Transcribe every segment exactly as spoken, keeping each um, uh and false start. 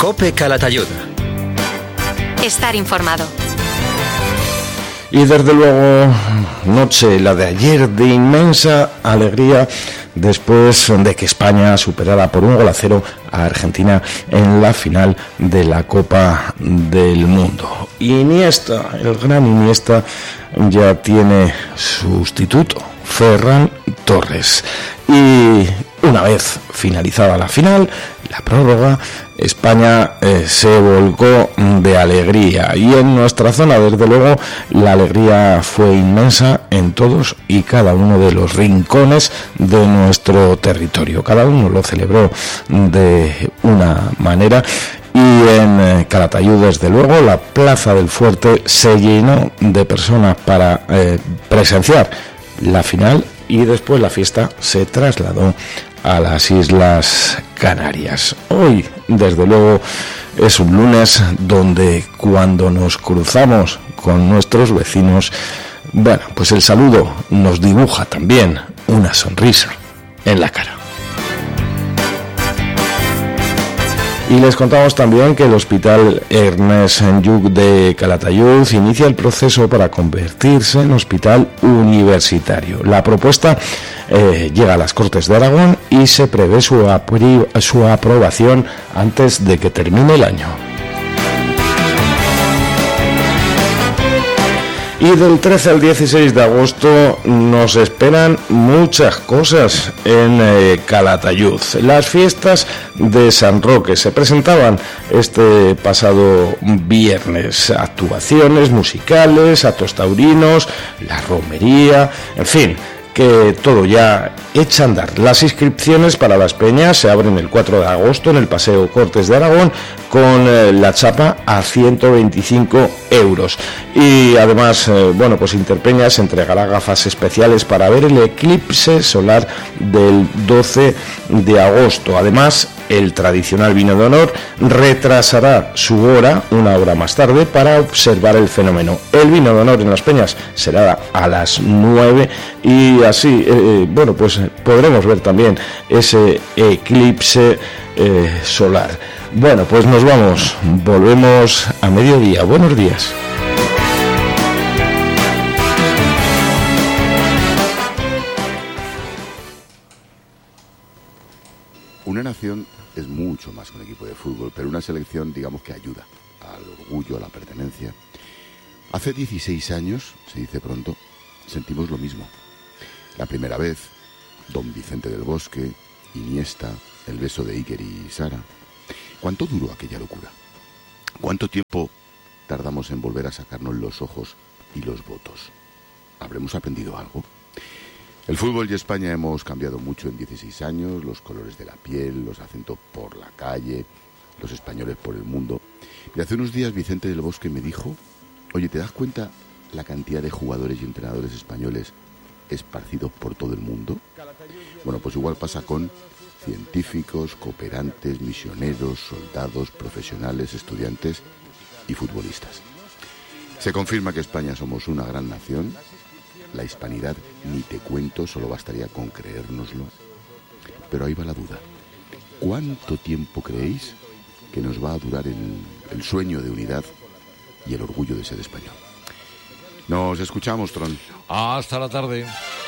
COPE Calatayud. Estar informado. Y desde luego, noche, la de ayer, de inmensa alegría después de que España superara por un gol a cero a Argentina en la final de la Copa del Mundo. Iniesta, el gran Iniesta, ya tiene sustituto, Ferran Torres. Y una vez finalizada la final, la prórroga, España eh, se volcó de alegría, y en nuestra zona, desde luego, la alegría fue inmensa en todos y cada uno de los rincones de nuestro territorio. Cada uno lo celebró de una manera. Y en eh, Calatayud, desde luego, la Plaza del Fuerte se llenó de personas para eh, presenciar la final, y después la fiesta se trasladó a las Islas Canarias. Hoy, desde luego, es un lunes donde, cuando nos cruzamos con nuestros vecinos, bueno, pues el saludo nos dibuja también una sonrisa en la cara. Y les contamos también que el Hospital Ernest Lluch de Calatayud inicia el proceso para convertirse en hospital universitario. La propuesta eh, llega a las Cortes de Aragón y se prevé su, apri- su aprobación antes de que termine el año. Y del trece al dieciséis de agosto nos esperan muchas cosas en eh, Calatayud. Las fiestas de San Roque se presentaban este pasado viernes. Actuaciones musicales, actos taurinos, la romería, en fin, que todo ya echa a andar. Las inscripciones para las peñas se abren el cuatro de agosto en el Paseo Cortes de Aragón, con eh, la chapa a ciento veinticinco euros. Y además, eh, bueno, pues Interpeñas entregará gafas especiales para ver el eclipse solar del doce de agosto. Además, el tradicional vino de honor retrasará su hora una hora más tarde para observar el fenómeno. El vino de honor en las peñas será a las nueve, y así, eh, bueno, pues podremos ver también ese eclipse eh, solar. Bueno, pues nos vamos, volvemos a mediodía. Buenos días. Una nación es mucho más que un equipo de fútbol, pero una selección, digamos, que ayuda al orgullo, a la pertenencia. Hace dieciséis años, se dice pronto, sentimos lo mismo. La primera vez, Don Vicente del Bosque, Iniesta, el beso de Iker y Sara. ¿Cuánto duró aquella locura? ¿Cuánto tiempo tardamos en volver a sacarnos los ojos y los votos? ¿Habremos aprendido algo? El fútbol y España hemos cambiado mucho en dieciséis años, los colores de la piel, los acentos por la calle, los españoles por el mundo. Y hace unos días Vicente del Bosque me dijo: oye, ¿te das cuenta la cantidad de jugadores y entrenadores españoles esparcidos por todo el mundo? Bueno, pues igual pasa con científicos, cooperantes, misioneros, soldados, profesionales, estudiantes y futbolistas. Se confirma que España somos una gran nación. La hispanidad, ni te cuento, solo bastaría con creérnoslo. Pero ahí va la duda. ¿Cuánto tiempo creéis que nos va a durar el, el sueño de unidad y el orgullo de ser español? Nos escuchamos, Tron. Hasta la tarde.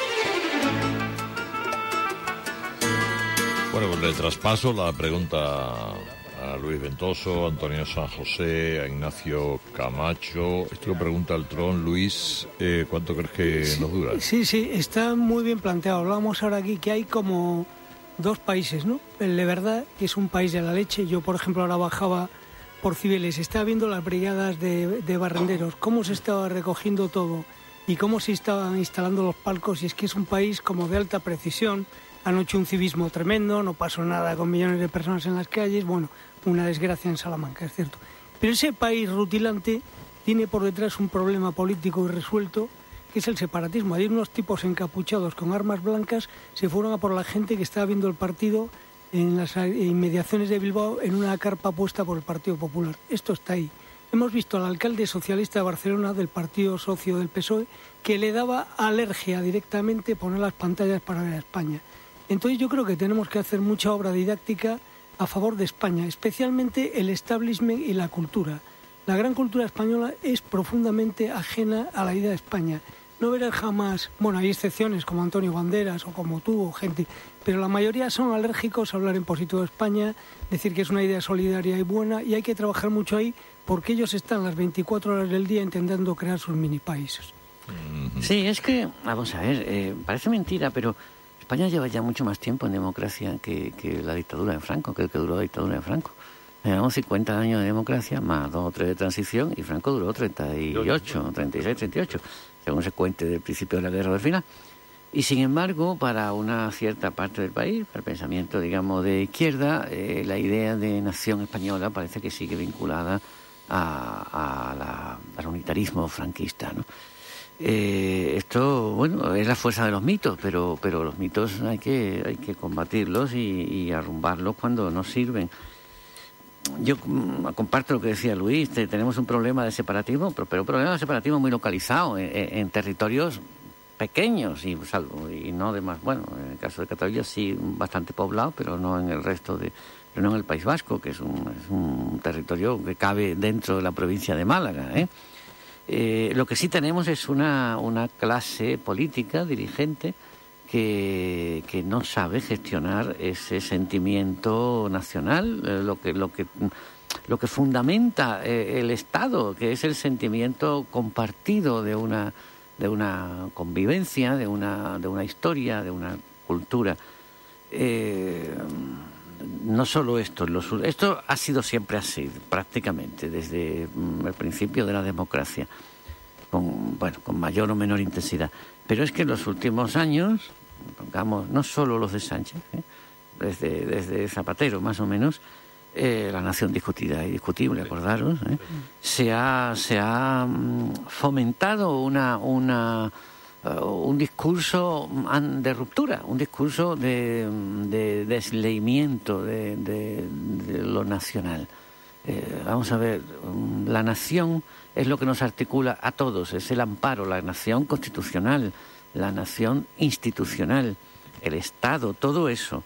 Bueno, pues le traspaso la pregunta a Luis Ventoso, a Antonio San José, a Ignacio Camacho. Esto lo pregunta el Tron. Luis, eh, ¿cuánto crees que sí, nos dura? Sí, sí, está muy bien planteado. Hablábamos ahora aquí que hay como dos países, ¿no? El de verdad, que es un país de la leche. Yo, por ejemplo, ahora bajaba por Cibeles, estaba viendo las brigadas de, de barrenderos, cómo se estaba recogiendo todo y cómo se estaban instalando los palcos, y es que es un país como de alta precisión. Anoche un civismo tremendo, no pasó nada con millones de personas en las calles, bueno, una desgracia en Salamanca, es cierto. Pero ese país rutilante tiene por detrás un problema político irresuelto, que es el separatismo. Hay unos tipos encapuchados con armas blancas, se fueron a por la gente que estaba viendo el partido en las inmediaciones de Bilbao, en una carpa puesta por el Partido Popular. Esto está ahí. Hemos visto al alcalde socialista de Barcelona, del partido socio del P S O E, que le daba alergia directamente poner las pantallas para ver a España. Entonces yo creo que tenemos que hacer mucha obra didáctica a favor de España, especialmente el establishment y la cultura. La gran cultura española es profundamente ajena a la idea de España. No verás jamás, bueno, hay excepciones como Antonio Banderas o como tú o gente, pero la mayoría son alérgicos a hablar en positivo de España, decir que es una idea solidaria y buena, y hay que trabajar mucho ahí porque ellos están las veinticuatro horas del día intentando crear sus mini países. Sí, es que, vamos a ver, eh, parece mentira, pero España lleva ya mucho más tiempo en democracia que, que la dictadura de Franco, que el que duró la dictadura de Franco. Llevamos cincuenta años de democracia, más dos o tres de transición, y Franco duró treinta y ocho, treinta y seis, treinta y ocho, según se cuente del principio de la guerra o del final. Y sin embargo, para una cierta parte del país, para el pensamiento, digamos, de izquierda, eh, la idea de nación española parece que sigue vinculada a, a la, al unitarismo franquista, ¿no? Eh, esto, bueno, es la fuerza de los mitos, pero pero los mitos hay que hay que combatirlos y, y arrumbarlos cuando no sirven. Yo mm, comparto lo que decía Luis, te, tenemos un problema de separatismo, pero, pero un problema de separatismo muy localizado, en, en, en territorios pequeños y, salvo, y no de más, bueno, en el caso de Cataluña sí bastante poblado, pero no en el resto de, pero no en el País Vasco, que es un, es un territorio que cabe dentro de la provincia de Málaga, ¿eh? Eh, lo que sí tenemos es una, una clase política, dirigente, que, que no sabe gestionar ese sentimiento nacional, eh, lo que lo que lo que fundamenta eh, el Estado, que es el sentimiento compartido de una de una convivencia, de una de una historia, de una cultura. Eh, no solo esto, los, esto ha sido siempre así, prácticamente, desde mm, el principio de la democracia, con, bueno, con mayor o menor intensidad. Pero es que en los últimos años, pongamos, no solo los de Sánchez, ¿eh? desde, desde Zapatero más o menos, eh, la nación discutida y discutible, acordaros, ¿eh? se ha, se ha fomentado una... una un discurso de ruptura, un discurso de, de desleimiento de, de, de lo nacional. Eh, vamos a ver, la nación es lo que nos articula a todos, es el amparo, la nación constitucional, la nación institucional, el Estado, todo eso.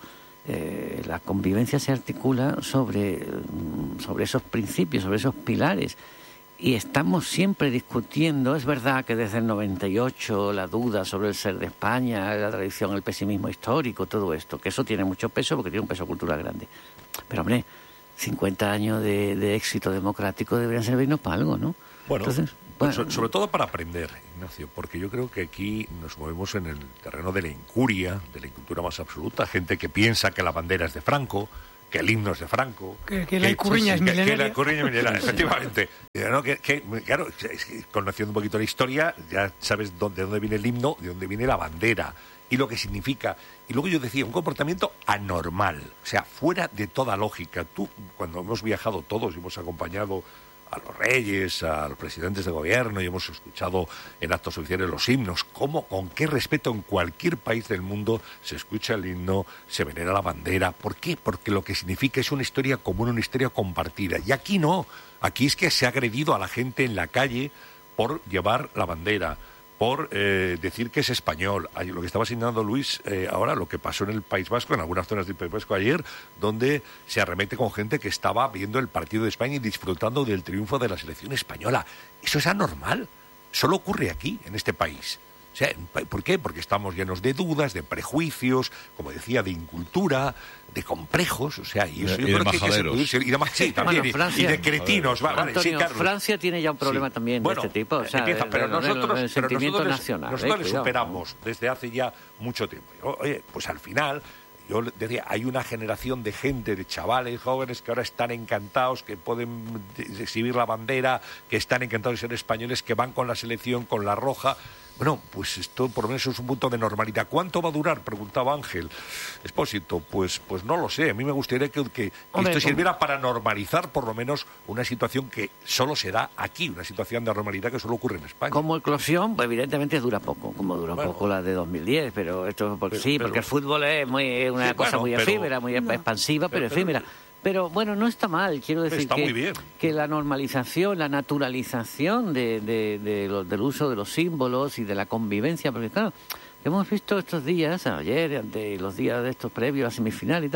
Eh, la convivencia se articula sobre, sobre esos principios, sobre esos pilares. Y estamos siempre discutiendo, es verdad que desde el noventa y ocho la duda sobre el ser de España, la tradición, el pesimismo histórico, todo esto, que eso tiene mucho peso porque tiene un peso cultural grande. Pero hombre, cincuenta años de, de éxito democrático deberían servirnos para algo, ¿no? Bueno, Entonces, bueno. bueno, sobre todo para aprender, Ignacio, porque yo creo que aquí nos movemos en el terreno de la incuria, de la incultura más absoluta, gente que piensa que la bandera es de Franco, que el himno es de Franco, que, que la icurriña es milenaria, que, que la icurriña es milenaria, efectivamente. ¿No? Que, que, claro, es que conociendo un poquito la historia, ya sabes dónde, de dónde viene el himno, de dónde viene la bandera y lo que significa. Y luego yo decía, un comportamiento anormal, o sea, fuera de toda lógica. Tú, cuando hemos viajado todos y hemos acompañado a los reyes, a los presidentes de gobierno y hemos escuchado en actos oficiales los himnos, cómo, con qué respeto en cualquier país del mundo se escucha el himno, se venera la bandera. ¿Por qué? Porque lo que significa es una historia común, una historia compartida. Y aquí no, aquí es que se ha agredido a la gente en la calle por llevar la bandera, por eh, decir que es español. Lo que estaba señalando Luis eh, ahora, lo que pasó en el País Vasco, en algunas zonas del País Vasco ayer, donde se arremete con gente que estaba viendo el partido de España y disfrutando del triunfo de la selección española. Eso es anormal. Solo ocurre aquí, en este país. O sea, ¿por qué? Porque estamos llenos de dudas, de prejuicios, como decía, de incultura, de complejos, o sea, y eso y, yo de creo que, que se puede ser, y de más, sí, también, bueno, Francia, y de cretinos, vale, Antonio, sí, Carlos. Francia tiene ya un problema Sí. también Bueno, de este tipo, o sea, empieza, pero el, nosotros, el, el sentimiento pero nosotros nacional. nosotros eh, le superamos desde hace ya mucho tiempo. Oye, pues al final, yo decía, hay una generación de gente, de chavales jóvenes que ahora están encantados, que pueden exhibir la bandera, que están encantados de ser españoles, que van con la selección, con la roja. Bueno, pues esto por lo menos es un punto de normalidad. ¿Cuánto va a durar? Preguntaba Ángel Expósito. Pues pues no lo sé. A mí me gustaría que, que, que Hombre, esto sirviera para normalizar por lo menos una situación que solo se da aquí, una situación de normalidad que solo ocurre en España. Como eclosión, pues evidentemente dura poco, como duró bueno, poco la de dos mil diez, pero esto por, pero, sí, pero, porque el fútbol es muy una sí, cosa bueno, muy pero, efímera, muy no, expansiva, pero, pero, efímera. Pero bueno, no está mal, quiero decir Está que, muy bien. que la normalización, la naturalización de, de, de lo, del uso de los símbolos y de la convivencia, porque claro, hemos visto estos días, ayer, ante los días de estos previos a semifinal y tal,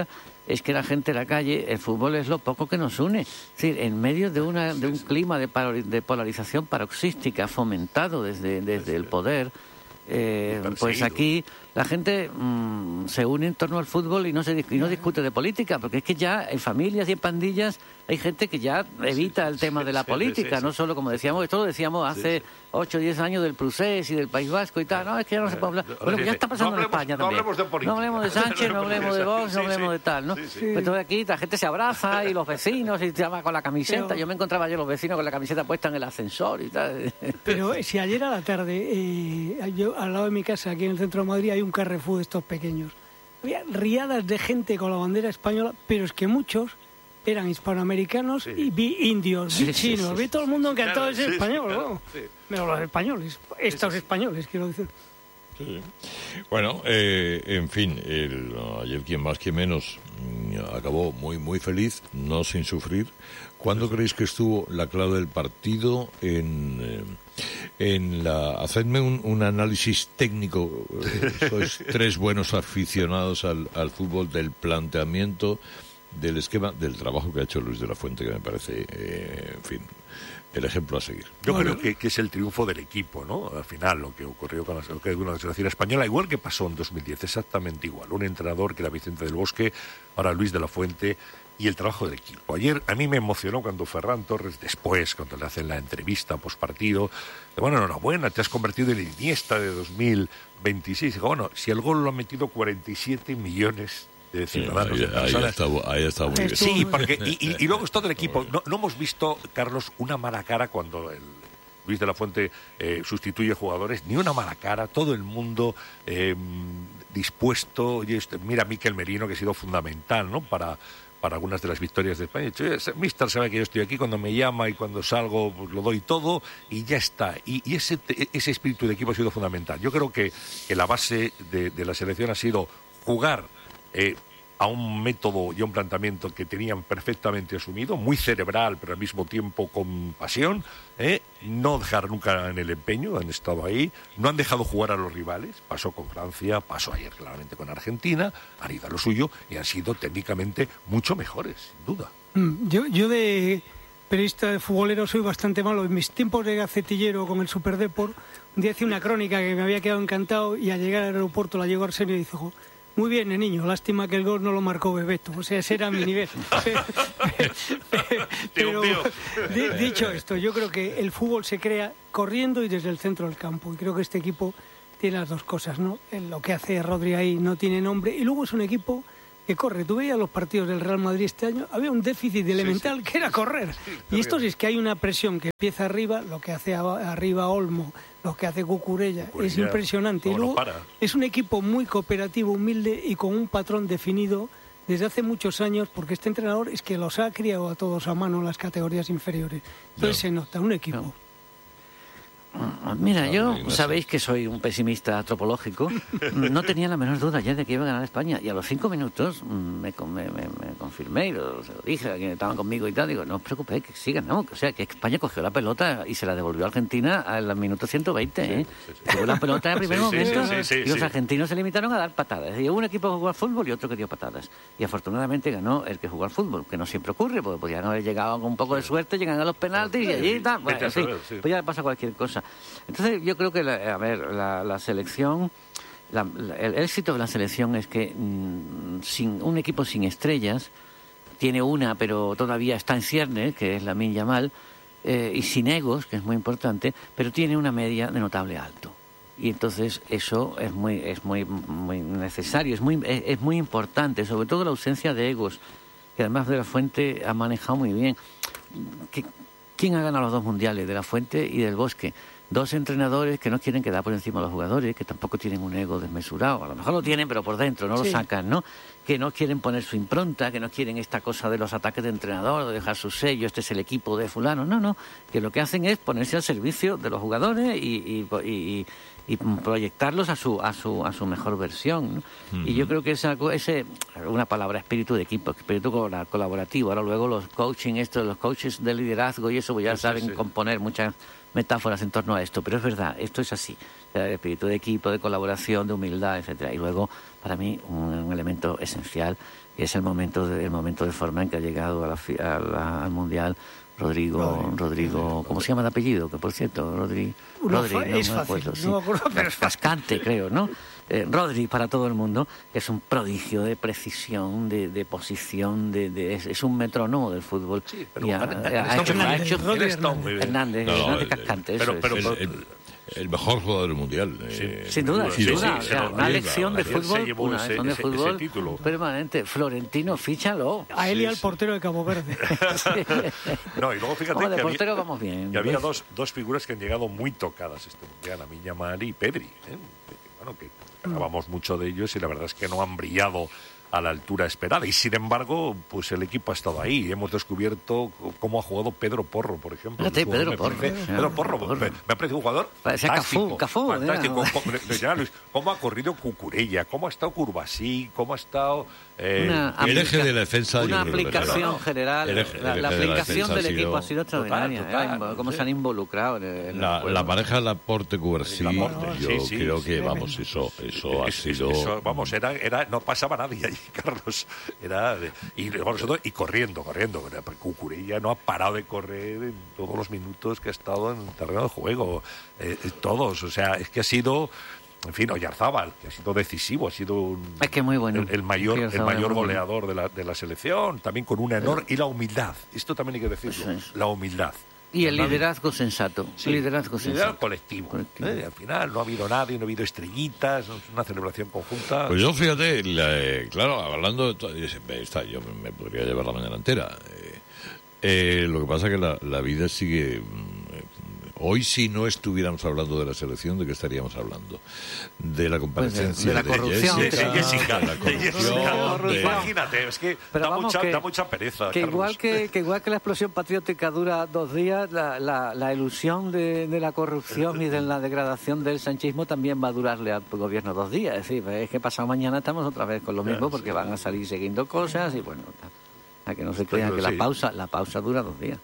es que la gente de la calle, el fútbol es lo poco que nos une. Es decir, en medio de una de un clima de, de polarización paroxística fomentado desde, desde el poder, eh, pues aquí la gente mmm, se une en torno al fútbol y no se y no discute de política, porque es que ya en familias y en pandillas hay gente que ya evita el tema de la política, no solo, como decíamos, esto lo decíamos hace ocho o diez años del Prusés y del País Vasco y tal, no, es que ya no se puede hablar. Bueno, pues ya está pasando en España también. No hablemos de política. No hablemos de Sánchez, no hablemos de Vox, no hablemos de tal, ¿no? Entonces aquí la gente se abraza y los vecinos y se llama con la camiseta. Pero, yo me encontraba yo los vecinos con la camiseta puesta en el ascensor y tal. Pero si ayer a la tarde, eh, yo al lado de mi casa, aquí en el centro de Madrid, hay un Carrefour de estos pequeños. Había riadas de gente con la bandera española, pero es que muchos eran hispanoamericanos sí. y vi indios, vi sí, chinos, sí, sí, vi todo el mundo encantado claro, de ser sí, español, sí, claro, ¿no? Sí. Pero los españoles, estos sí, españoles, quiero decir. Sí. Bueno, eh, en fin, el, ayer quien más quien menos acabó muy muy feliz, no sin sufrir. ¿Cuándo sí. creéis que estuvo la clave del partido en... Eh, en la hacedme un, un análisis técnico, eh, sois tres buenos aficionados al, al fútbol, del planteamiento, del esquema, del trabajo que ha hecho Luis de la Fuente, que me parece, eh, en fin, el ejemplo a seguir. Yo bueno. creo que, que es el triunfo del equipo, ¿no? Al final, lo que ocurrió con la, lo que con la selección española, igual que pasó en dos mil diez, exactamente igual. Un entrenador que era Vicente del Bosque, ahora Luis de la Fuente, y el trabajo del equipo. Ayer a mí me emocionó cuando Ferran Torres, después, cuando le hacen la entrevista postpartido, bueno, enhorabuena, te has convertido en el Iniesta de dos mil veintiséis. Digo, bueno, si el gol lo han metido cuarenta y siete millones de ciudadanos. Sí, ahí, ahí, está, ahí está muy bien. Sí, porque, y, y, y luego es todo el equipo. No, no hemos visto, Carlos, una mala cara cuando el Luis de la Fuente eh, sustituye jugadores, ni una mala cara, todo el mundo eh, dispuesto. Y este, mira, Mikel Merino, que ha sido fundamental, ¿no?, para... para algunas de las victorias de España. Mister sabe que yo estoy aquí, cuando me llama y cuando salgo pues, lo doy todo y ya está. Y, y ese, ese espíritu de equipo ha sido fundamental. Yo creo que, que la base de, de la selección ha sido jugar eh, a un método y a un planteamiento que tenían perfectamente asumido, muy cerebral, pero al mismo tiempo con pasión, ¿eh? No dejar nunca en el empeño, han estado ahí, no han dejado jugar a los rivales, pasó con Francia, pasó ayer claramente con Argentina, han ido a lo suyo y han sido técnicamente mucho mejores, sin duda. Yo, yo de periodista de futbolero soy bastante malo. En mis tiempos de gacetillero con el Superdeport, un día hice una crónica que me había quedado encantado y al llegar al aeropuerto la llegó Arsenio y dijo: muy bien, niño, lástima que el gol no lo marcó Bebeto. O sea, ese era mi nivel. Pero, dicho esto, yo creo que el fútbol se crea corriendo y desde el centro del campo. Y creo que este equipo tiene las dos cosas, ¿no? Lo que hace Rodri ahí no tiene nombre. Y luego es un equipo que corre. Tú veías los partidos del Real Madrid este año, había un déficit elemental sí, sí. que era correr. Sí, y esto sí es que hay una presión que empieza arriba, lo que hace arriba Olmo, lo que hace Cucurella, Cucurella es impresionante. Y luego es un equipo muy cooperativo, humilde y con un patrón definido desde hace muchos años, porque este entrenador es que los ha criado a todos a mano en las categorías inferiores. Entonces no. se nota, un equipo. No. Mira, yo sabéis que soy un pesimista antropológico. No tenía la menor duda ya de que iba a ganar España. Y a los cinco minutos me, me, me, me confirmé y lo, se lo dije a quienes estaban conmigo y tal. Digo, no os preocupéis, que sí ganamos. O sea, que España cogió la pelota y se la devolvió a Argentina al minuto ciento veinte. ¿eh? Sí, sí, sí. Tuvo la pelota en el primer sí, momento sí, sí, sí, y los sí. argentinos se limitaron a dar patadas. Y hubo un equipo que jugó al fútbol y otro que dio patadas. Y afortunadamente ganó el que jugó al fútbol, que no siempre ocurre, porque podían haber llegado con un poco de suerte, llegan a los penaltis y allí tal. Bueno, en fin, pues ya pasa cualquier cosa. Entonces yo creo que, la, a ver, la, la selección, la, la, el éxito de la selección es que mmm, sin un equipo sin estrellas, tiene una pero todavía está en ciernes, que es Lamine Yamal, eh, y sin egos, que es muy importante, pero tiene una media de notable alto. Y entonces eso es muy es muy muy necesario, es muy es, es muy importante, sobre todo la ausencia de egos, que además de la Fuente ha manejado muy bien. ¿Quién ha ganado los dos mundiales? De la Fuente y del Bosque. Dos entrenadores que no quieren quedar por encima de los jugadores, que tampoco tienen un ego desmesurado. A lo mejor lo tienen, pero por dentro no sí. lo sacan, ¿no? Que no quieren poner su impronta, que no quieren esta cosa de los ataques de entrenador, de dejar su sello, este es el equipo de fulano. No, no, que lo que hacen es ponerse al servicio de los jugadores y, y, y, y proyectarlos a su a su a su mejor versión, ¿no? Uh-huh. Y yo creo que esa ese una palabra, espíritu de equipo, espíritu colaborativo. Ahora luego los coaching, esto, los coaches de liderazgo y eso, pues ya sí, saben sí. componer muchas metáforas en torno a esto, pero es verdad, esto es así, el espíritu de equipo, de colaboración, de humildad, etcétera. Y luego, para mí, un, un elemento esencial Y es el momento de, el momento de forma en que ha llegado a la, a la, al Mundial Rodrigo, Rodrigo, Rodrigo, ¿cómo se llama el apellido? Que por cierto, Rodri, Rodri, no, no es me fácil, acuerdo, sí. no me acuerdo, pero es fácil. Cascante, creo, ¿no? Eh, Rodri, para todo el mundo, es un prodigio de precisión, de, de posición, de, de es, es un metrónomo del fútbol. Sí, pero y ha, ha, ha hecho, ha hecho Rodri Hernández, Hernández, No, Hernández el- Cascante, pero, eso pero, es. el, el- el mejor jugador del mundial. Sí. eh, Sin duda, sí, sin sí, duda. sí, O sea, sí, una sí, lección de ayer se fútbol, llevó una ese- lección de ese- fútbol ese título. permanente. Florentino, fíchalo. A él y Sí, al sí. portero de Cabo Verde. No, y luego fíjate Como de que había, portero vamos bien. que había ¿ves? dos, dos figuras que han llegado muy tocadas este mundial, a mí Yamal y Pedri. ¿eh? Que, bueno, que hablábamos mucho de ellos y la verdad es que no han brillado a la altura esperada. Y sin embargo, pues el equipo ha estado ahí. Hemos descubierto cómo ha jugado Pedro Porro, por ejemplo. Fíjate, El jugador Pedro me Porro, parece- sí. Pedro Porro, Porro. Me, me parece un jugador Parecía fantástico. Cafú, Cafú, fantástico. era. Cómo, decía Luis, cómo ha corrido Cucurella, cómo ha estado Curvasí, cómo ha estado... eh, Una El eje aplica- de la defensa, yo Una creo que aplicación era- general. el eje- la el la eje de la aplicación defensa del ha equipo sido- ha sido extraordinaria. total, ¿eh? total, Cómo sí. se han involucrado en el, en el La, juego. la pareja Laporte Cubarsí, Laporte, yo sí, sí, creo sí, que, tremendo. vamos, eso, eso ha Es- es- sido... eso, vamos, era, era, no pasaba nadie allí, Carlos. Era de- y, luego nosotros- y corriendo, corriendo. Cucurella no ha parado de correr en todos los minutos que ha estado en el terreno de juego. Eh, eh, todos, o sea, es que ha sido... En fin, Oyarzábal, que ha sido decisivo, ha sido un- Es que muy bueno. el, el mayor, el Oyarzábal mayor es muy bueno. goleador de la, de la selección, también con una enorme... Y la humildad, esto también hay que decirlo, Eso es. la humildad. Y el Nadie- liderazgo sensato. Sí, liderazgo liderazgo sensato. colectivo. Colectivo. ¿eh? Al final no ha habido nadie, no ha habido estrellitas, no es una celebración conjunta. Pues yo, fíjate, la, eh, claro, hablando de todo, está, yo me, me podría llevar la mañana entera. Eh, eh, lo que pasa es que la, la vida sigue... mm, eh, Hoy, si no estuviéramos hablando de la selección, ¿de qué estaríamos hablando? De la comparecencia de la corrupción, de, de Jessica, Jessica, de la de Jessica. corrupción, de- Imagínate, es que Pero da vamos mucha, que- da mucha pereza. Que Carlos. igual que, que igual que la explosión patriótica dura dos días, la, la, la ilusión de, de la corrupción y de la degradación del sanchismo también va a durarle al gobierno dos días. Es decir, es que pasado mañana estamos otra vez con lo mismo porque van a salir siguiendo cosas y bueno, a que no se crean que la sí. pausa, la pausa dura dos días.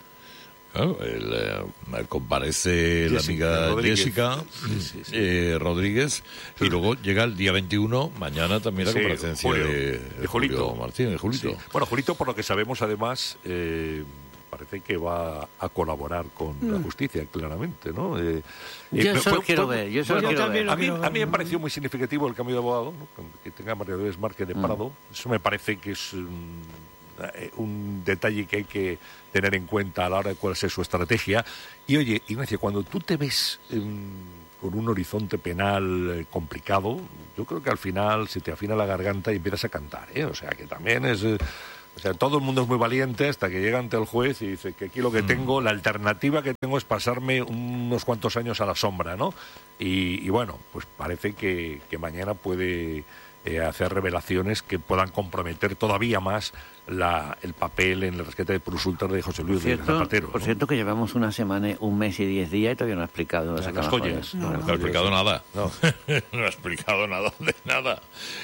Claro, el, eh, comparece la Jessica amiga Rodríguez. Jessica Sí, sí, sí. eh, Rodríguez y luego llega el día veintiuno, mañana también la Sí, comparecencia Julio, de, de Julito. Julio Martín, de Julito. Sí. Bueno, Julito, por lo que sabemos, además, eh, parece que va a colaborar con la justicia, claramente, ¿no? Eh, Mm. Yo eh, eso fue- lo quiero fue- ver, yo eso lo Yo quiero también ver. lo A mí, quiero a mí me ver. pareció muy significativo el cambio de abogado, ¿no? que tenga María Dolores Márquez de Mm. Prado. Eso me parece que es un, eh, un detalle que hay que tener en cuenta a la hora de cuál sea su estrategia. Y oye, Ignacio, cuando tú te ves em, con un horizonte penal eh, complicado, yo creo que al final se te afina la garganta y empiezas a cantar, ¿eh? O sea, que también es... eh, o sea, todo el mundo es muy valiente hasta que llega ante el juez y dice que aquí lo que tengo, la alternativa que tengo es pasarme unos cuantos años a la sombra, ¿no? Y, y bueno, pues parece que, que mañana puede eh, hacer revelaciones que puedan comprometer todavía más la, el papel en el rescate de Prusultar de José Por Luis de cierto, Zapatero. por ¿no? cierto que llevamos una semana, un mes y diez días y todavía no ha explicado dónde Las sacan las joyas. joyas. No, No ha explicado nada. No. No ha explicado nada de nada.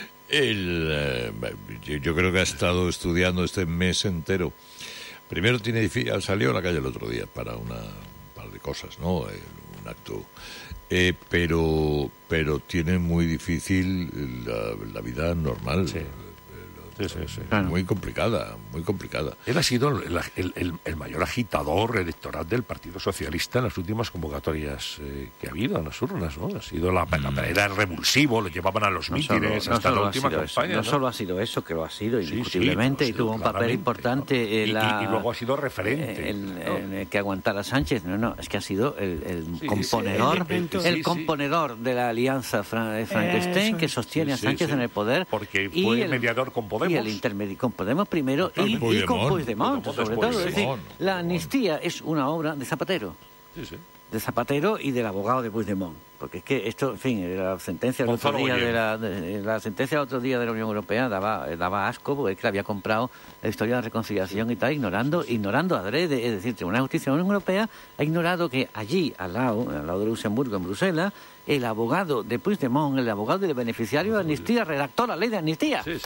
El, eh, yo, yo creo que ha estado estudiando este mes entero. Primero tiene difí- salió a la calle el otro día para una un par de cosas, ¿no? Eh, un acto. Eh, pero pero tiene muy difícil la, la vida normal. Sí. Sí, sí, sí. Claro. Muy complicada, muy complicada. Él ha sido el, el- el- el mayor agitador electoral del Partido Socialista en las últimas convocatorias eh, que ha habido en las urnas, ¿no? Ha sido la, la- era revulsivo, lo llevaban a los No mítines solo- no hasta solo la ha última sido eso, campaña. no ¿no? solo ha sido eso, que lo ha sido Sí, sí, indiscutiblemente lo ha y sido tuvo un papel claramente, importante ¿no? en Y- la... y, y luego ha sido referente. En, ¿no? en el que aguantara a Sánchez, no, no, es que ha sido el, el Sí, componedor, sí, el invento. el Sí, sí. componedor de la alianza Fra- eh, Frankenstein Eso que es. sostiene Sí, a sí, Sánchez sí. en el poder. Porque y fue el- mediador con Podemos. Y el intermedi con Podemos primero y, Puigdemont. y con Puigdemont, Puigdemont sobre después, todo. Es decir, Puigdemont. la amnistía es una obra de Zapatero. Sí, sí. de Zapatero y del abogado de Puigdemont, porque es que esto, en fin, la sentencia del otro Gonzalo día Guillén. de la, de- la sentencia del otro día de la Unión Europea daba daba asco, porque es que le había comprado la historia de la reconciliación y tal, ignorando ignorando adrede, es decir, el Tribunal de Justicia de la Unión Europea ha ignorado que allí al lado al lado de Luxemburgo, en Bruselas, el abogado de Puigdemont, el abogado del beneficiario de amnistía redactó la ley de amnistía. Sí, sí. Ha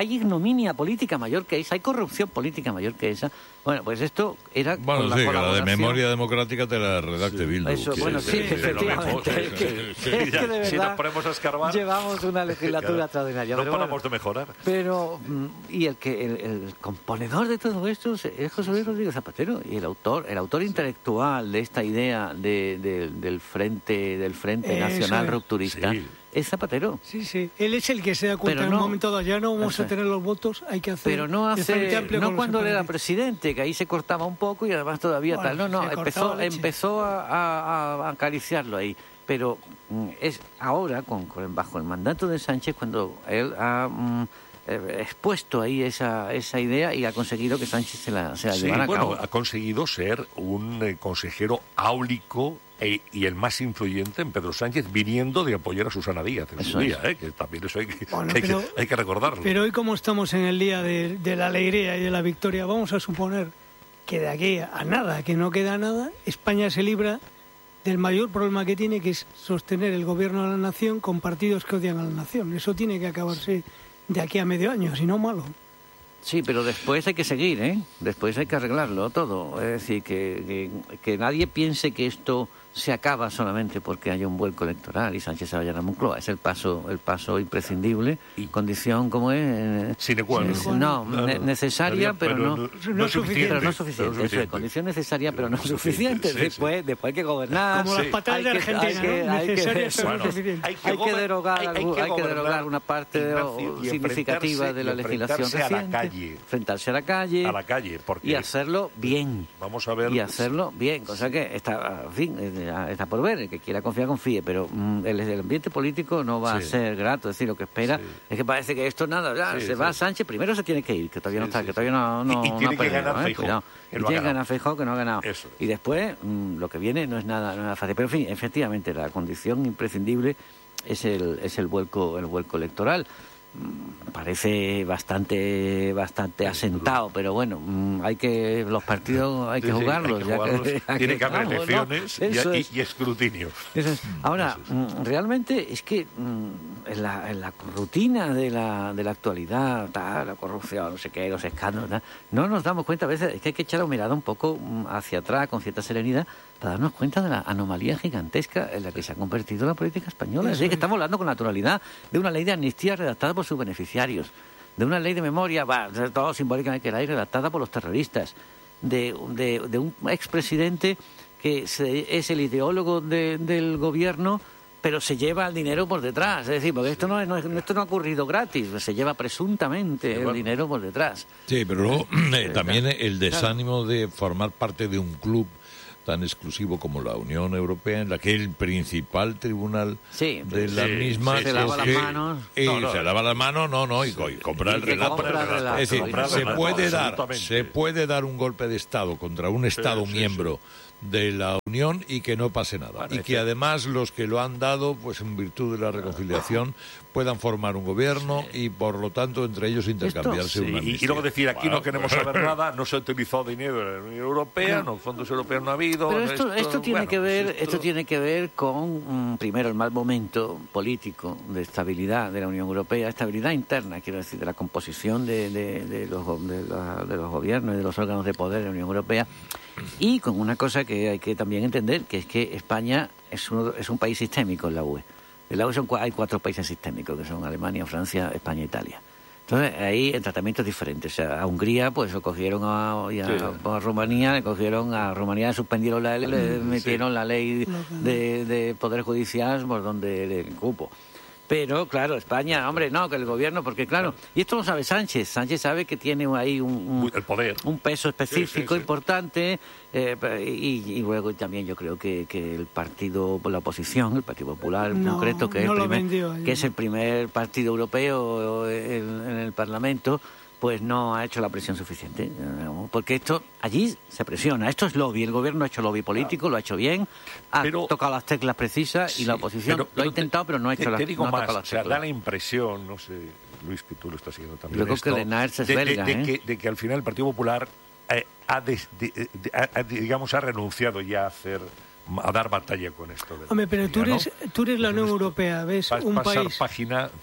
hay ignominia política mayor que esa, hay corrupción política mayor que esa. Bueno, pues esto era bueno, con la sí, colaboración. La de memoria democrática te la redacte Bildu. Eso, bueno, sí, sí, efectivamente. sí, Es que, sí, es que de verdad si nos ponemos a escarbar, llevamos una legislatura claro, extraordinaria. no pero paramos bueno, de mejorar. Pero, y el que el, el componedor de todo esto es José Luis Rodríguez Zapatero, y el autor, el autor intelectual de esta idea de, de, del frente, del frente Eso nacional es. rupturista. Sí. Es Zapatero. Sí, sí. Él es el que se da cuenta Pero en un no- momento dado, ya no vamos Eso a es. tener los votos, hay que hacer Pero no el Frente hace, Amplio no con los cuando él era independientes. presidente, que ahí se cortaba un poco y además todavía Bueno, tal. No, no, se cortaba empezó, leche. empezó a, a- a acariciarlo ahí. Pero mm, es ahora, con, con- bajo el mandato de Sánchez, cuando él ha mm, eh, expuesto ahí esa, esa idea y ha conseguido que Sánchez se la, se la Sí, llevara a bueno, cabo. ha conseguido ser un eh, consejero áulico e- y el más influyente en Pedro Sánchez, viniendo de apoyar a Susana Díaz en Eso su día, es. ¿eh? Que también eso hay que, Bueno, que hay, que- pero- hay que recordarlo. Pero hoy, como estamos en el día de, de la alegría y de la victoria, vamos a suponer que de aquí a nada, que no queda nada, España se libra del mayor problema que tiene, que es sostener el gobierno de la nación con partidos que odian a la nación. Eso tiene que acabarse de aquí a medio año, si no malo. Sí, pero después hay que seguir, ¿eh? Después hay que arreglarlo todo. Es decir, que, que, que nadie piense que esto se acaba solamente porque haya un vuelco electoral y Sánchez se vaya a la Moncloa. Es el paso el paso imprescindible, Y- condición como es... eh, Sine qua non. es- no, No, ne- no. necesaria, pero no... no, no es suficiente. Pero no Pero suficiente, no eso es, suficiente. condición necesaria, pero no Pero no suficiente, suficiente. sí, sí. Después, después hay que gobernar. Como las patadas hay de que- Argentina, hay que- ¿no? hay que- Necesarias, pero no Bueno, suficientes. hay que Hay que gober- derogar, hay- hay algún- que hay que gobernar, derogar una parte de- Ignacio, y significativa de la enfrentarse- y legislación enfrentarse a la reciente. calle. Enfrentarse a la calle. a la calle, porque Y hacerlo bien. vamos a ver Y hacerlo bien, cosa que está, en fin, eh, está por ver. El que quiera confiar, confíe, pero mm, el, el ambiente político no va Sí. a ser grato. Es decir, lo que espera Sí. es que parece que esto nada, ya, Sí, se sí. va Sánchez, primero se tiene que ir, que todavía no Sí, está, sí, que sí. todavía no, no, Y- y no tiene ha que perdido, ganar ¿eh? Feijóo, Cuidado. que Y no ha tiene que ganado. ganar Feijóo, que no ha ganado. Eso es. Y después, mm, lo que viene no es nada, no es nada fácil. Pero en fin, efectivamente, la condición imprescindible es el, es el vuelco, el vuelco electoral. Mm, Parece bastante bastante asentado, pero bueno, mm, hay que los partidos hay que Sí, sí, jugarlos, hay que ya jugarlos. que- ya Tiene que haber estamos, ¿no? elecciones y- Eso y, es. y escrutinio. Eso es. Ahora, mm, realmente es que mm, en, la, en la rutina de la, de la actualidad, tal, la corrupción, no sé qué, los escándalos, tal, no nos damos cuenta a veces, es que hay que echar la mirada un poco mm, hacia atrás con cierta serenidad para darnos cuenta de la anomalía gigantesca en la que se ha convertido la política española. Es decir, que estamos hablando con naturalidad de una ley de amnistía redactada por sus beneficiarios, de una ley de memoria, va, de todo simbólicamente que la ley redactada por los terroristas, de, de, de un expresidente que se- es el ideólogo de- del gobierno, pero se lleva el dinero por detrás. Es decir, porque esto no, es- no es- esto no ha ocurrido gratis, se lleva presuntamente el bueno. dinero por detrás. Sí, pero luego eh, también el desánimo de formar parte de un club tan exclusivo como la Unión Europea, en la que el principal tribunal Sí, de la sí, misma sí, se lava las coge- manos. y No, no. se lava las manos, no, no, y, co- y compra Y el que relato. compra el relato, Es decir, compra el se relato, puede dar, absolutamente. se puede dar un golpe de Estado contra un Estado sí, miembro de la Unión y que no pase nada. Bueno, y es que que- además los que lo han dado, pues en virtud de la reconciliación, puedan formar un gobierno y por lo tanto entre ellos intercambiarse Sí, una y, y amnistía. luego decir, aquí Bueno, no queremos saber nada, no se ha utilizado dinero de la Unión Europea, no, fondos europeos no ha habido. Pero no, esto, esto tiene bueno, que ver, pues esto tiene que ver con mm, primero el mal momento político de estabilidad de la Unión Europea, estabilidad interna, quiero decir, de la composición de, de, de los, go- de, la- de los gobiernos y de los órganos de poder de la Unión Europea, y con una cosa que hay que también entender, que es que España es, uno, es un país sistémico en la U E. En la U E son, cua- hay cuatro países sistémicos, que son Alemania, Francia, España e Italia. Entonces, ahí en tratamientos diferentes. O sea, a Hungría, pues lo cogieron a, y a, Sí. a Rumanía, le cogieron a Rumanía, le suspendieron la ley, le metieron la ley de, de Poder Judicial por donde le cupo. Pero, claro, España, hombre, no, que el gobierno, porque claro, y esto lo sabe Sánchez. Sánchez sabe que tiene ahí un, un, el poder. un peso específico Sí, sí, sí. importante, eh, y, y luego también yo creo que, que el partido, la oposición, el Partido Popular en No, concreto, que, no es lo el primer, vendió ahí, que es no. el primer partido europeo en, en el Parlamento, pues no ha hecho la presión suficiente. eh, Porque esto, allí se presiona. Esto es lobby. El gobierno ha hecho lobby político, lo ha hecho bien, ha Pero- tocado las teclas precisas y la Sí, oposición pero- lo pero ha intentado, pero no ha te, hecho te las digo no ha más, tocado o las sea, teclas. da la impresión, no sé, Luis, que tú lo estás siguiendo también. Luego esto, que Linares es de, de- belga, de ¿eh? que, de que al final el Partido Popular eh, ha, des- de- de- ha- ha- digamos, ha renunciado ya a hacer a dar batalla con esto. de la Hombre, pero tú Unión, eres, ¿no? tú eres la Unión Entonces, Europea, ¿ves? pa- Un pasar país página, en fin.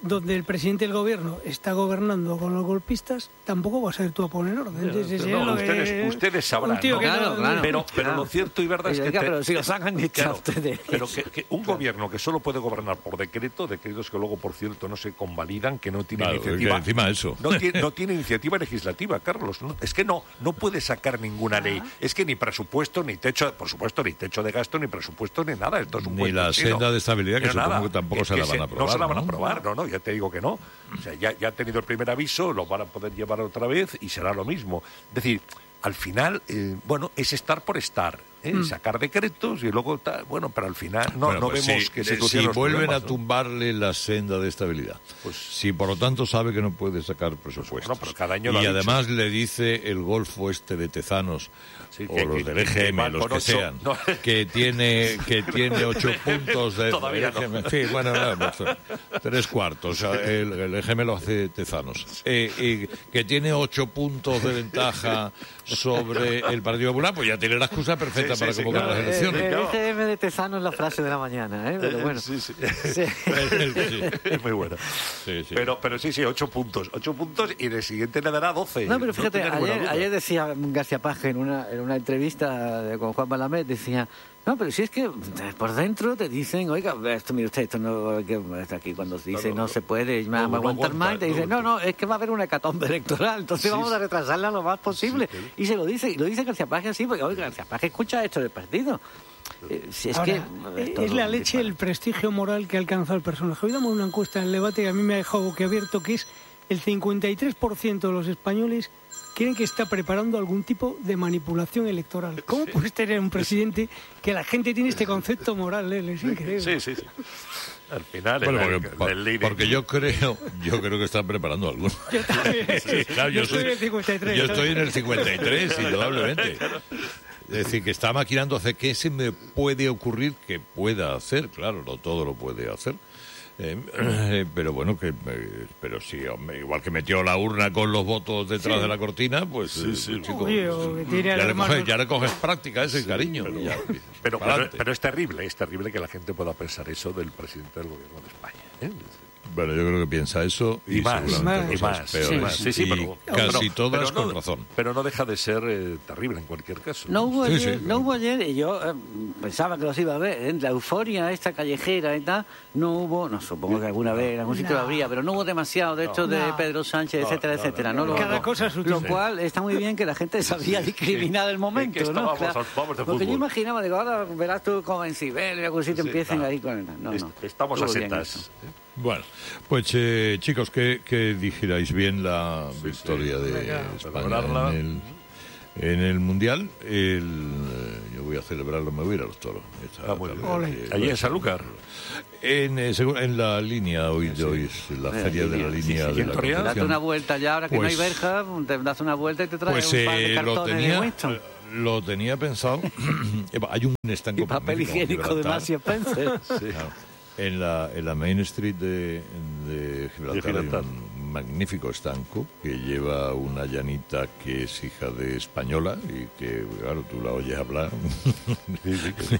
donde el presidente del gobierno está gobernando con los golpistas, tampoco vas a ser tú a poner orden. Sí, sí, sí, no, ustedes, que, ustedes sabrán, un tío ¿no? que claro, no, claro, pero, pero claro. lo cierto y verdad es que... Oiga, te, pero si lo sacan ni claro, ustedes. Pero que, que un gobierno que solo puede gobernar por decreto, decretos que luego, por cierto, no se convalidan, que no tiene Claro, iniciativa... que encima eso. No tiene, no tiene iniciativa legislativa, Carlos. No, es que no, no puede sacar ninguna ley. Es que ni presupuesto, ni techo, por supuesto, ni techo de gasto, ni presupuesto, ni nada. Esto es un Ni la chino. senda de estabilidad, que Pero supongo nada, que tampoco es se que la van a aprobar. No se la van a ¿no? aprobar, no, no, ya te digo que no. O sea, ya, ya ha tenido el primer aviso, lo van a poder llevar otra vez y será lo mismo. Es decir, al final, eh, bueno, es estar por estar, ¿eh? mm. sacar decretos y luego, ta, bueno, pero al final no, bueno, no pues vemos si, que se Si solucionen los vuelven problemas, a ¿no? tumbarle la senda de estabilidad, Pues, si por lo tanto sabe que no puede sacar presupuestos, bueno, pero cada año lo y ha además dicho. le dice el Golfo este de Tezanos, Sí, o que- los que- del que- E G que M, van los con que ocho, sean, no. que tiene que tiene ocho puntos de... Todavía no. E G M. Sí, bueno, no, pues, tres cuartos, o sea, el, el E G M lo hace Tezanos. Eh, y que tiene ocho puntos de ventaja sobre el Partido Popular, pues ya tiene la excusa perfecta Sí, sí, para sí, convocar claro. las elecciones. El Claro. E G M de Tezano es la frase de la mañana, ¿eh? Pero bueno. Sí, sí. Sí. El- el- sí. Es muy buena. Sí, sí. Pero, pero sí, sí, ocho puntos. Ocho puntos y en el siguiente le dará doce. No, pero fíjate, tengas ninguna ayer, duda. ayer decía García Paje en una, en una entrevista de- con Juan Balamet, decía, no, pero si es que por dentro te dicen, oiga, esto, mire usted, esto no, que está aquí cuando se dice No, no, no, no. se puede, No, va a no aguantar aguanta, más, y te no dicen, no, aguanta. no, es que va a haber una hecatombe electoral, entonces Sí, vamos sí. a retrasarla lo más posible. Sí, sí. Y se lo dice, y lo dice García Paje así, porque, oiga, García Paje escucha esto del partido. Eh, si es Ahora, que... eh, esto es no la es leche, disparate. el prestigio moral que ha alcanzado el personaje. Hoy damos una encuesta en el debate que a mí me ha dejado que abierto, que es el cincuenta y tres por ciento de los españoles creen que está preparando algún tipo de manipulación electoral. ¿Cómo puedes tener un presidente que la gente tiene este concepto moral? eh? Es increíble. Sí, sí, sí. Al final, Bueno, el- porque, el- por- el líder- porque yo creo, yo creo que están preparando algo. Yo también. Claro, yo yo estoy soy- en el cincuenta y tres. Yo estoy en el cincuenta y tres, indudablemente. Es decir, que está maquinando hacer qué se me puede ocurrir que pueda hacer. Claro, no todo lo puede hacer. Eh, eh, pero bueno, que eh, pero sí, hombre, igual que metió la urna con los votos detrás Sí. de la cortina, pues, eh, chico, Oye, o que tiene ya, al le hermano- coges, ya le coges práctica ese cariño. y ya, Pero, para pero, adelante. pero es terrible, es terrible que la gente pueda pensar eso del presidente del gobierno de España. ¿eh? Bueno, yo creo que piensa eso y, Y más, seguramente y cosas más, peores. sí, más. Sí, sí, y pero- casi pero- todas pero no- con razón. Pero no deja de ser eh, terrible en cualquier caso. No hubo Sí, ayer, sí, no claro. hubo ayer, y yo eh, pensaba que los iba a ver, ¿eh? La euforia esta callejera y tal, no hubo, no supongo que alguna vez en algún sitio lo habría, pero no hubo demasiado de esto de No. Pedro Sánchez, No, etcétera, no, etcétera. no, No, no, lo, Cada lo- cosa a su lo tiempo. cual está muy bien que la gente sabía discriminar el momento, que ¿no? estábamos Claro. al- vamos de Porque yo fútbol. imaginaba, digo, ahora verás tú como en Siberia, algún sitio Sí, empiecen claro. ahí con el... No, Est- no. Estamos a Estuvo bien setas. eso. Bueno, pues eh, chicos, que, que dijerais bien la victoria sí. de Venga, España celebrarla. en el, en el Mundial. El, eh, yo voy a celebrarlo, me voy a ir a los toros. Esta Ah, muy bien. tarde, Ole. eh, Allí en Sanlúcar. En, eh, según- en la línea, hoy, hoy es la Eh, feria de la sí, línea sí, sí, de en la Torreón. Date Concepción. una vuelta ya, ahora que Pues- no hay verja, te das una vuelta y te traes Pues un par de eh, lo cartones de tenía, Winston. eh, lo tenía pensado. Hay un estanco Y papel magnífico en higiénico de Gibraltar. Marcia Spencer. Claro. En la, en la Main Street de, de Gibraltar, De Gibraltar. hay un magnífico estanco que lleva una llanita que es hija de española y que, claro, tú la oyes hablar. y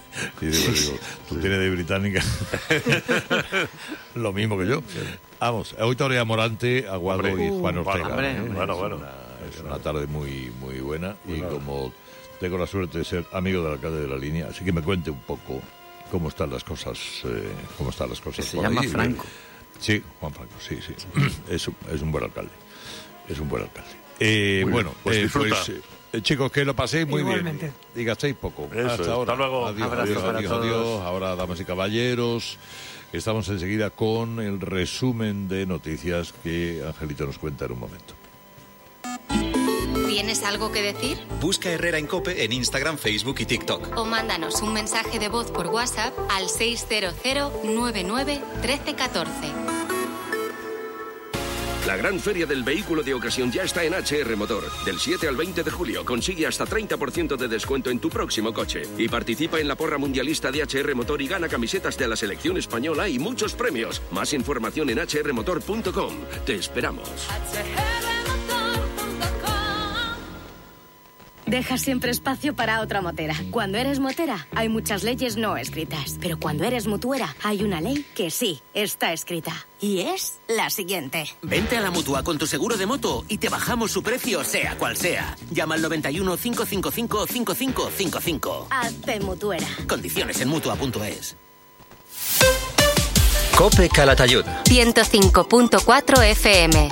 digo, digo, tú tienes de británica. Lo mismo que yo. Vamos, hoy torea Morante, Aguado Hombre, y Juan uh, Ortega. hombre, ¿eh? hombre. Bueno, Es bueno. una- es una tarde muy, muy buena y como tengo la suerte de ser amigo del alcalde de la línea, así que me cuente un poco cómo están las cosas, eh, cómo están las cosas. Se por llama ahí. Franco. Sí, Juan Franco, sí, sí. Es un, es un buen alcalde. Es un buen alcalde. Eh, Muy bueno, bien, pues eh, disfruta. pues, eh, chicos, que lo paséis muy Igualmente. bien. Y gastéis poco. Eso hasta es. ahora. Hasta luego. Adiós, Abrazo adiós, para adiós, todos. adiós. Ahora, damas y caballeros, estamos enseguida con el resumen de noticias que Angelito nos cuenta en un momento. ¿Tienes algo que decir? Busca Herrera en COPE en Instagram, Facebook y TikTok. O mándanos un mensaje de voz por WhatsApp al seis cero cero nueve nueve uno tres uno cuatro. La gran feria del vehículo de ocasión ya está en H R Motor. Del siete al veinte de julio consigue hasta treinta por ciento de descuento en tu próximo coche. Y participa en la porra mundialista de H R Motor y gana camisetas de la selección española y muchos premios. Más información en h r motor punto com. Te esperamos. dejas siempre espacio para otra motera. Cuando eres motera, hay muchas leyes no escritas. Pero cuando eres mutuera, hay una ley que sí está escrita. Y es la siguiente. Vente a la Mutua con tu seguro de moto y te bajamos su precio, sea cual sea. Llama al noventa y uno, cinco cinco cinco, cinco cinco cinco cinco. Hazte mutuera. Condiciones en mutua punto es. COPE Calatayud. ciento cinco punto cuatro F M.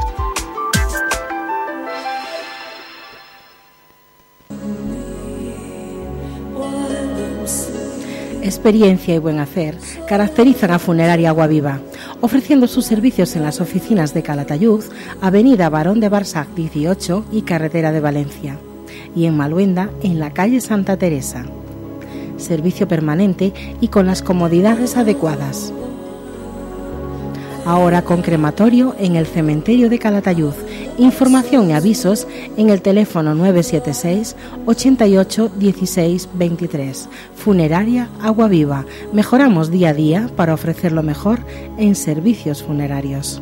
Experiencia y buen hacer caracterizan a Funeraria Agua Viva, ofreciendo sus servicios en las oficinas de Calatayud, Avenida Barón de Barsac dieciocho y Carretera de Valencia, y en Maluenda, en la calle Santa Teresa. Servicio permanente y con las comodidades adecuadas. Ahora con crematorio en el cementerio de Calatayud. Información y avisos en el teléfono nueve siete seis, ochenta y ocho, dieciséis, veintitrés. Funeraria Agua Viva. Mejoramos día a día para ofrecer lo mejor en servicios funerarios.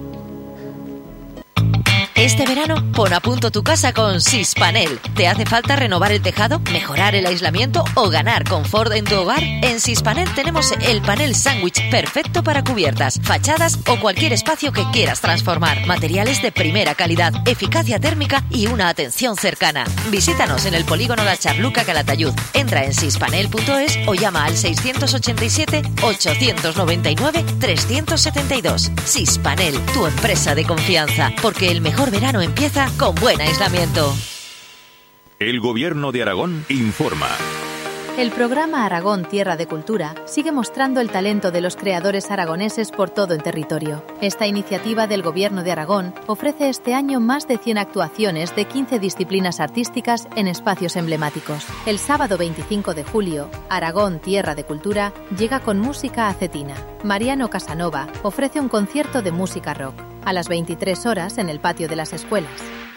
Este verano, pon a punto tu casa con Sispanel. ¿Te hace falta renovar el tejado, mejorar el aislamiento o ganar confort en tu hogar? En Sispanel tenemos el panel sándwich perfecto para cubiertas, fachadas o cualquier espacio que quieras transformar. Materiales de primera calidad, eficacia térmica y una atención cercana. Visítanos en el polígono de Charluca, Calatayud. Entra en sispanel punto es o llama al seiscientos ochenta y siete, ochocientos noventa y nueve, trescientos setenta y dos. Sispanel, tu empresa de confianza, porque el mejor verano empieza con buen aislamiento. El Gobierno de Aragón informa. El programa Aragón Tierra de Cultura sigue mostrando el talento de los creadores aragoneses por todo el territorio. Esta iniciativa del Gobierno de Aragón ofrece este año más de cien actuaciones de quince disciplinas artísticas en espacios emblemáticos. El sábado veinticinco de julio, Aragón Tierra de Cultura llega con música acetina. Mariano Casanova ofrece un concierto de música rock a las veintitrés horas en el patio de las escuelas.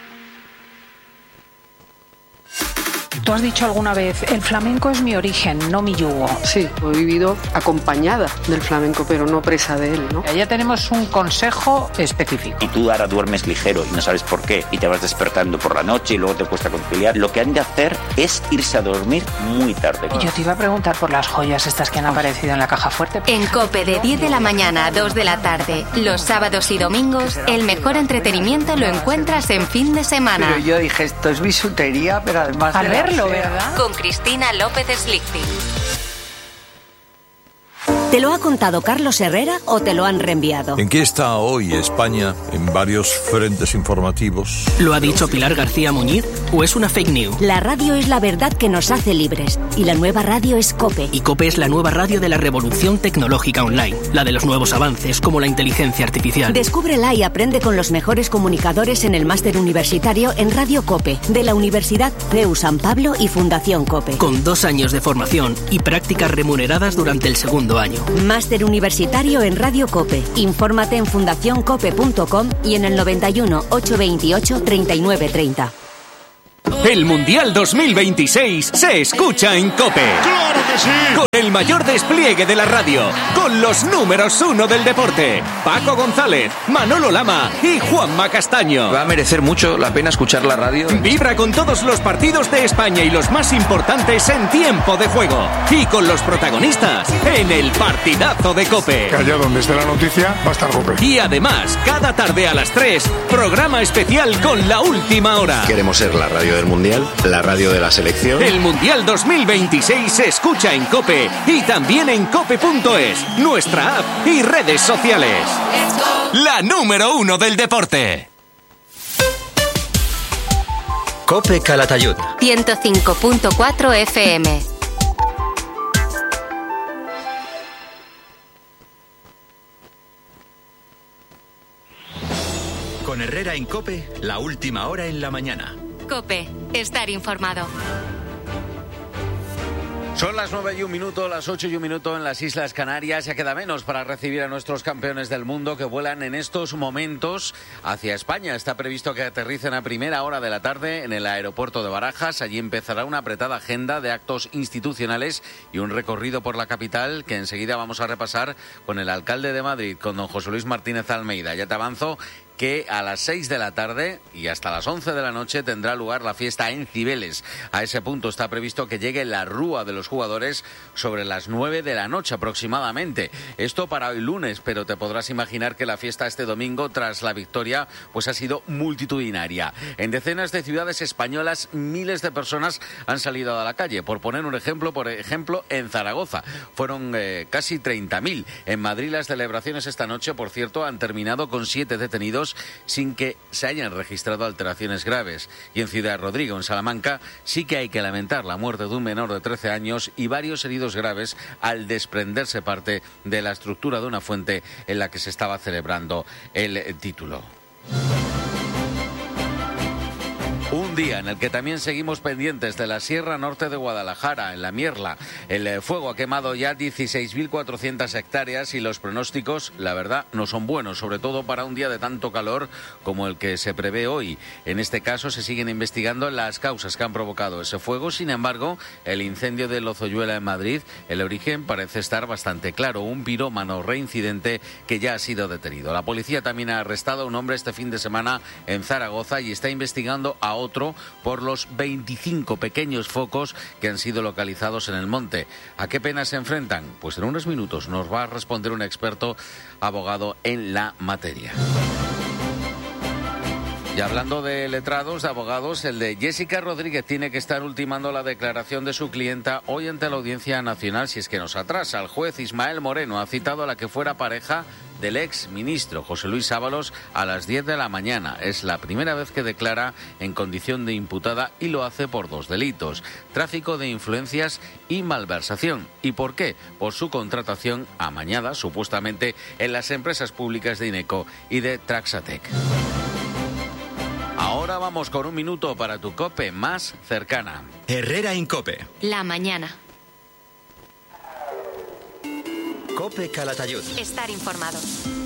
Tú has dicho alguna vez, el flamenco es mi origen, no mi yugo. Sí, he vivido acompañada del flamenco, pero no presa de él, ¿no? Ya tenemos un consejo específico. Y tú ahora duermes ligero y no sabes por qué, y te vas despertando por la noche y luego te cuesta conciliar. Lo que han de hacer es irse a dormir muy tarde. Y yo te iba a preguntar por las joyas estas que han aparecido en la caja fuerte. En COPE de diez de la mañana a dos de la tarde, los sábados y domingos, el mejor entretenimiento lo encuentras en fin de semana. Pero yo dije, esto es bisutería, pero además... Al verlo, ¿verdad? Con Cristina López Slichting. ¿Te lo ha contado Carlos Herrera o te lo han reenviado? ¿En qué está hoy España en varios frentes informativos? ¿Lo ha dicho Pilar García Muñiz o es una fake news? La radio es la verdad que nos hace libres y la nueva radio es COPE. Y COPE es la nueva radio de la revolución tecnológica online, la de los nuevos avances como la inteligencia artificial. Descúbrela y aprende con los mejores comunicadores en el máster universitario en Radio COPE de la Universidad C E U San Pablo y Fundación COPE. Con dos años de formación y prácticas remuneradas durante el segundo año. Máster universitario en Radio COPE. Infórmate en fundación cope punto com y en el noventa y uno, ochocientos veintiocho, treinta y nueve treinta. El Mundial dos mil veintiséis se escucha en COPE. ¡Claro que sí! Con el mayor despliegue de la radio, con los números uno del deporte, Paco González, Manolo Lama y Juanma Castaño. Va a merecer mucho la pena escuchar la radio. Vibra con todos los partidos de España y los más importantes en tiempo de juego. Y con los protagonistas en el partidazo de COPE. Que allá donde esté la noticia va a estar COPE. Y además, cada tarde a las tres, programa especial con la última hora. Queremos ser la radio del Mundial, la radio de la selección. El Mundial dos mil veintiséis se escucha en COPE y también en cope punto es, nuestra app y redes sociales. La número uno del deporte. COPE Calatayud. ciento cinco punto cuatro F M. Con Herrera en COPE, la última hora en la mañana. COPE, estar informado. Son las nueve y un minuto, las ocho y un minuto en las Islas Canarias. Ya queda menos para recibir a nuestros campeones del mundo que vuelan en estos momentos hacia España. Está previsto que aterricen a primera hora de la tarde en el aeropuerto de Barajas. Allí empezará una apretada agenda de actos institucionales y un recorrido por la capital que enseguida vamos a repasar con el alcalde de Madrid, con don José Luis Martínez Almeida. Ya te avanzo que a las seis de la tarde y hasta las once de la noche tendrá lugar la fiesta en Cibeles. A ese punto está previsto que llegue la rúa de los jugadores sobre las nueve de la noche aproximadamente. Esto para hoy lunes, pero te podrás imaginar que la fiesta este domingo, tras la victoria, pues ha sido multitudinaria. En decenas de ciudades españolas, miles de personas han salido a la calle. Por poner un ejemplo, por ejemplo, en Zaragoza fueron eh, casi treinta mil. En Madrid las celebraciones esta noche, por cierto, han terminado con siete detenidos sin que se hayan registrado alteraciones graves. Y en Ciudad Rodrigo, en Salamanca, sí que hay que lamentar la muerte de un menor de trece años y varios heridos graves al desprenderse parte de la estructura de una fuente en la que se estaba celebrando el título. Un día en el que también seguimos pendientes de la Sierra Norte de Guadalajara, en la Mierla. El fuego ha quemado ya dieciséis mil cuatrocientas hectáreas y los pronósticos, la verdad, no son buenos, sobre todo para un día de tanto calor como el que se prevé hoy. En este caso se siguen investigando las causas que han provocado ese fuego. Sin embargo, el incendio de Lozoyuela en Madrid, el origen parece estar bastante claro. Un pirómano reincidente que ya ha sido detenido. La policía también ha arrestado a un hombre este fin de semana en Zaragoza y está investigando a otro por los veinticinco pequeños focos que han sido localizados en el monte. ¿A qué pena se enfrentan? Pues en unos minutos nos va a responder un experto abogado en la materia. Y hablando de letrados, de abogados, el de Jessica Rodríguez tiene que estar ultimando la declaración de su clienta hoy ante la Audiencia Nacional, si es que nos atrasa. El juez Ismael Moreno ha citado a la que fuera pareja del ex ministro José Luis Ábalos a las diez de la mañana. Es la primera vez que declara en condición de imputada y lo hace por dos delitos: tráfico de influencias y malversación. ¿Y por qué? Por su contratación amañada, supuestamente, en las empresas públicas de Ineco y de Traxatec. Ahora vamos con un minuto para tu COPE más cercana. Herrera Incope. La mañana. COPE Calatayud. Estar informado.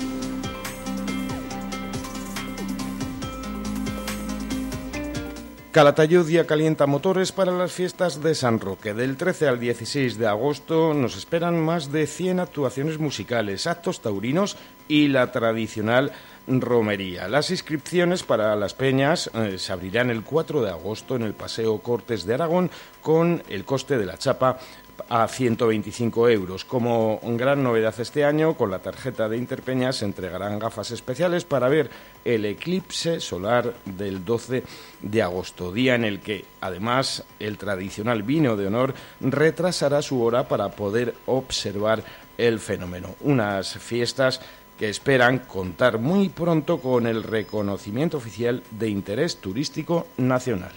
Calatayud ya calienta motores para las fiestas de San Roque. Del trece al dieciséis de agosto nos esperan más de cien actuaciones musicales, actos taurinos y la tradicional romería. Las inscripciones para las peñas eh, se abrirán el cuatro de agosto en el Paseo Cortes de Aragón, con el coste de la chapa a ciento veinticinco euros. Como gran novedad este año, con la tarjeta de Interpeñas se entregarán gafas especiales para ver el eclipse solar del doce de agosto, día en el que, además, el tradicional vino de honor retrasará su hora para poder observar el fenómeno. Unas fiestas que esperan contar muy pronto con el reconocimiento oficial de interés turístico nacional.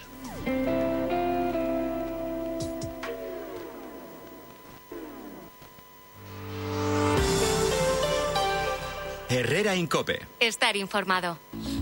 Herrera Incope. Estar informado.